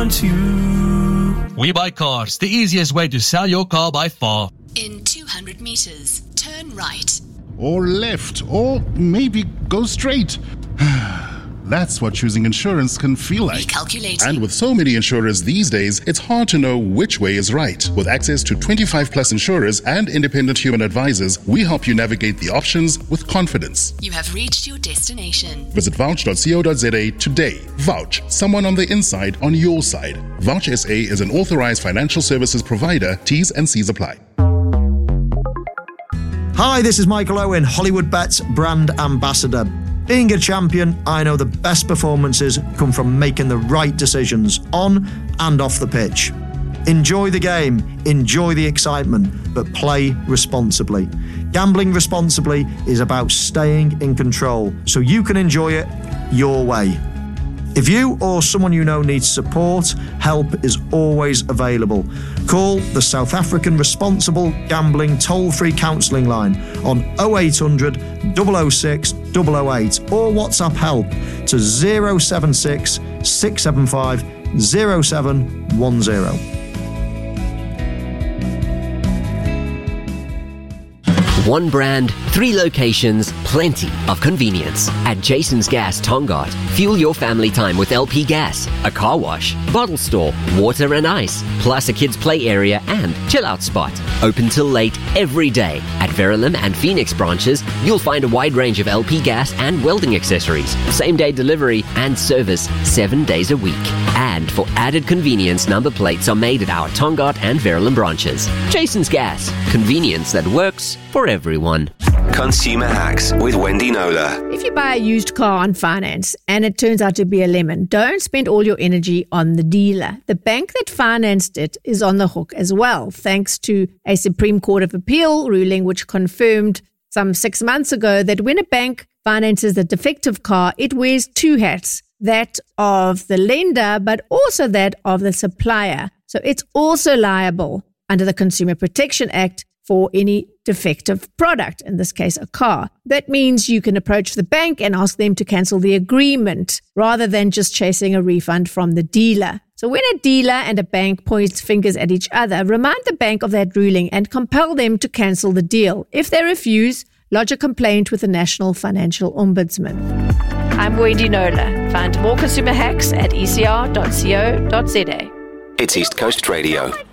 want you. We Buy Cars, the easiest way to sell your car by far. In 200 meters, turn right. Or left, or maybe go straight. That's what choosing insurance can feel like. Recalculating. And with so many insurers these days, it's hard to know which way is right. With access to 25 plus insurers and independent human advisors, we help you navigate the options with confidence. You have reached your destination. Visit vouch.co.za today. Vouch, someone on the inside on your side. Vouch SA is an authorized financial services provider. T's and C's apply. Hi, this is Michael Owen, Hollywood Bets brand ambassador. Being a champion, I know the best performances come from making the right decisions on and off the pitch. Enjoy the game, enjoy the excitement, but play responsibly. Gambling responsibly is about staying in control so you can enjoy it your way. If you or someone you know needs support, help is always available. Call the South African Responsible Gambling toll-free counselling line on 0800 006 008 or WhatsApp help to 076 675 0710. One brand, 3 locations, plenty of convenience. At Jason's Gas Tongaat, fuel your family time with LP gas, a car wash, bottle store, water and ice, plus a kids' play area and chill-out spot. Open till late every day. At Verulam and Phoenix branches, you'll find a wide range of LP gas and welding accessories, same-day delivery and service 7 days a week. And for added convenience, number plates are made at our Tongaat and Verulam branches. Jason's Gas, convenience that works for everyone. Consumer Hacks with Wendy Nola. If you buy a used car on finance and it turns out to be a lemon, don't spend all your energy on the dealer. The bank that financed it is on the hook as well, thanks to a Supreme Court of Appeal ruling which confirmed some 6 months ago that when a bank finances a defective car, it wears 2 hats, that of the lender but also that of the supplier. So it's also liable under the Consumer Protection Act for any defective product, in this case, a car. That means you can approach the bank and ask them to cancel the agreement rather than just chasing a refund from the dealer. So when a dealer and a bank point fingers at each other, remind the bank of that ruling and compel them to cancel the deal. If they refuse, lodge a complaint with the National Financial Ombudsman. I'm Wendy Nola. Find more consumer hacks at ecr.co.za. It's East Coast Radio.